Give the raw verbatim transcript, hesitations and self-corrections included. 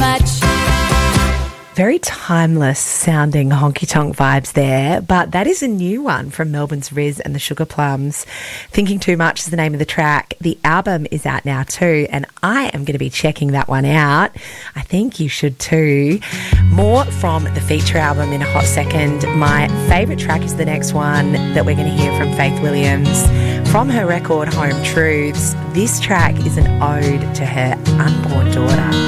much. Very timeless sounding honky tonk vibes there, but that is a new one from Melbourne's Riz and the Sugar Plums. Thinking Too Much is the name of the track. The album is out now too, and I am going to be checking that one out. I think you should too. More from the feature album in a hot second. My favourite track is the next one that we're going to hear from Faith Williams. From her record Home Truths, this track is an ode to her unborn daughter.